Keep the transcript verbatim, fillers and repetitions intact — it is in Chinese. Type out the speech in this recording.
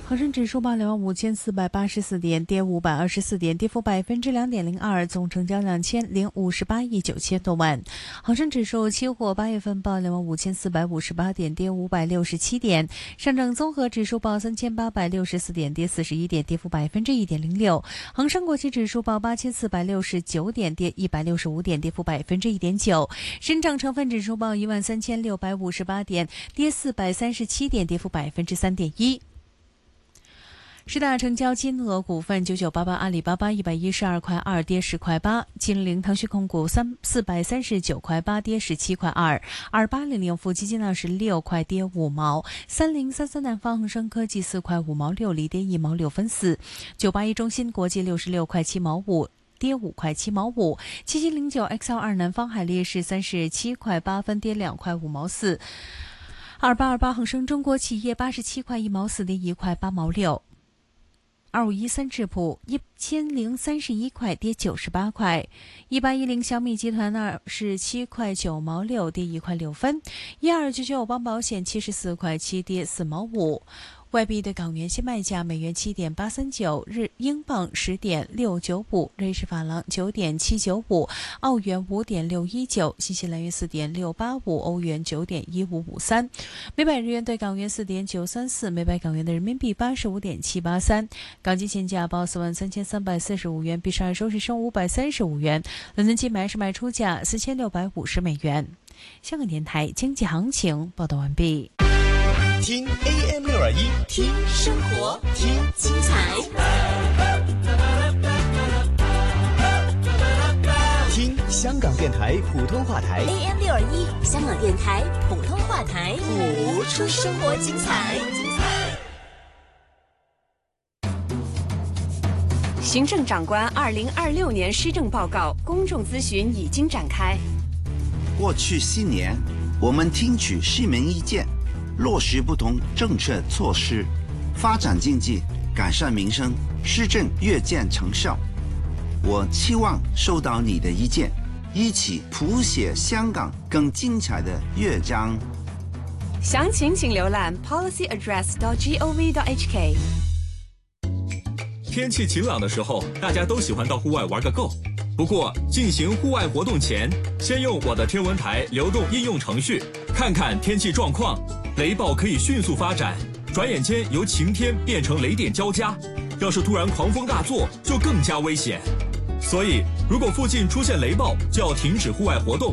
恒生指数报两万五千四百八十四点，跌五百二十四点，跌幅百分之两点零二，总成交两千零五十八亿九千多万。恒生指数期货八月份报两万五千四百五十八点，跌五百六十七点。上证综合指数报三千八百六十四点，跌四十一点，跌幅百分之一点零六。恒生国际指数报八千四百六十九点，跌一百六十五点，跌幅百分之一点九。深证成分指数报一万三千六百五十八点，跌四百三十七点，跌幅百分之三点一。十大成交金额股份：九九八八阿里巴巴一百一十二块二，跌十块八；金陵腾讯控股三四百三十九块八，跌十七块二；二八零零富基金二十六块，跌五毛；三零三三南方恒生科技四块五毛六厘，跌一毛六分四；九八一中芯国际六十六块七毛五。跌五块七毛五，七七零九 X L 二南方海力士三十七块八分，跌两块五毛四；二八二八恒生中国企业八十七块一毛四，跌一块八毛六；二五一三智普一千零三十一块，跌九十八块；一八一零小米集团二十七块九毛六，跌一块六分；一二九九邦保险七十四块七，跌四毛五。外币对港元现卖价：美元七点八三九，日英镑十点六九五，瑞士法郎九点七九五，澳元五点六一九，新西兰元四点六八五，欧元九点一五五三，每百日元对港元四点九三四，每百港元的人民币八十五点七八三。港金现价报四万三千三百四十五元，比上日收市升五百三十五元。伦敦金买市卖出价四千六百五十美元。香港电台经济行情报道完毕。 听 A M 六二一， 听生活， 听精彩， 听香港电台普通话台 A M 六二一，香港电台普通话台， 谱出生活精彩。 行政长官二零二六年施政报告公众咨询已经展开。 过去四年，我们听取市民意见，落实不同政策措施，发展经济，改善民生，施政越见成效。我期望收到你的意见，一起谱写香港更精彩的乐章。 详情请浏览 policy address dot gov dot h k。 天气晴朗的时候，大家都喜欢到户外玩个够。不过，进行户外活动前，先用我的天文台流动应用程序看看天气状况。雷暴可以迅速发展，转眼间由晴天变成雷电交加，要是突然狂风大作，就更加危险。所以，如果附近出现雷暴，就要停止户外活动。